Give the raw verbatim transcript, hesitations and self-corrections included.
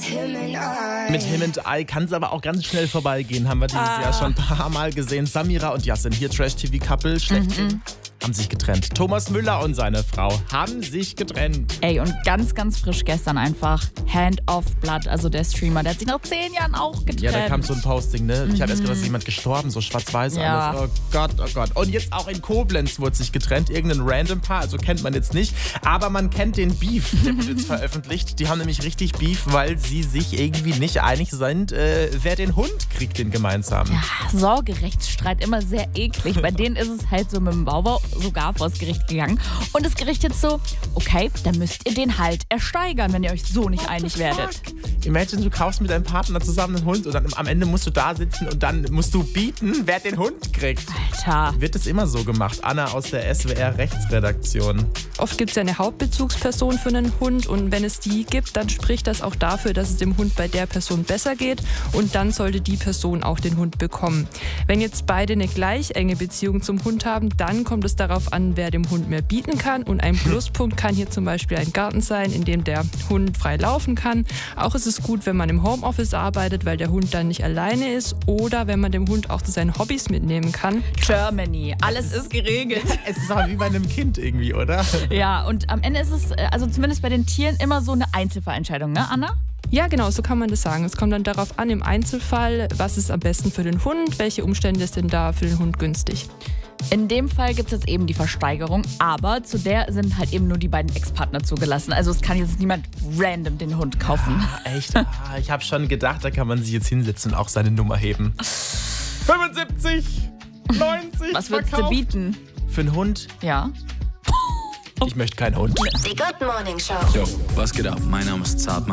him and I. Mit Him and I kann es aber auch ganz schnell vorbeigehen, haben wir dieses Ah. Jahr schon ein paar Mal gesehen. Samira und Yassin, hier Trash-T V-Couple, schlechthin, Mhm. haben sich getrennt. Thomas Müller und seine Frau haben sich getrennt. Ey, und ganz, ganz frisch gestern einfach Hand of Blood, also der Streamer, der hat sich nach zehn Jahren auch getrennt. Ja, da kam so ein Posting, ne? Ich habe erst gedacht, dass jemand gestorben, so schwarz-weiß Ja. alles. Oh Gott, oh Gott. Und jetzt auch in Koblenz wurde sich getrennt. Irgendein random Paar, also kennt man jetzt nicht. Aber man kennt den Beef, der wird jetzt veröffentlicht. Die haben nämlich richtig Beef, weil sie sich irgendwie nicht einig sind, äh, wer den Hund kriegt, den gemeinsamen. Ja, Sorgerechtsstreit, immer sehr eklig. Bei denen ist es halt so mit dem Bauer sogar vors Gericht gegangen. Und das Gericht jetzt so, okay, dann müsst ihr den halt ersteigern, wenn ihr euch so nicht einig werdet. Imagine, du kaufst mit deinem Partner zusammen einen Hund und dann am Ende musst du da sitzen und dann musst du bieten, wer den Hund kriegt. Alter. Wird es immer so gemacht? Anna aus der S W R-Rechtsredaktion. Oft gibt es ja eine Hauptbezugsperson für einen Hund und wenn es die gibt, dann spricht das auch dafür, dass es dem Hund bei der Person besser geht und dann sollte die Person auch den Hund bekommen. Wenn jetzt beide eine gleich enge Beziehung zum Hund haben, dann kommt es darauf an, wer dem Hund mehr bieten kann und ein Pluspunkt kann hier zum Beispiel ein Garten sein, in dem der Hund frei laufen kann. Auch ist es gut, wenn man im Homeoffice arbeitet, weil der Hund dann nicht alleine ist oder wenn man dem Hund auch zu seinen Hobbys mitnehmen kann. Germany, alles ist geregelt. Es ist aber wie bei einem Kind irgendwie, oder? Ja, und am Ende ist es, äh, also zumindest bei den Tieren, immer so eine Einzelfallentscheidung, ne, Anna? Ja, genau, so kann man das sagen. Es kommt dann darauf an, im Einzelfall, was ist am besten für den Hund, welche Umstände sind da für den Hund günstig. In dem Fall gibt es jetzt eben die Versteigerung, aber zu der sind halt eben nur die beiden Ex-Partner zugelassen. Also es kann jetzt niemand random den Hund kaufen. Ah, echt? Ah, ich habe schon gedacht, da kann man sich jetzt hinsetzen und auch seine Nummer heben. fünfundsiebzig, neunzig, Was würdest du verkauft. bieten? Für einen Hund? Ja. Ich möchte keinen Hund. Die Good Morning Show. Yo, was geht ab? Mein Name ist Zart.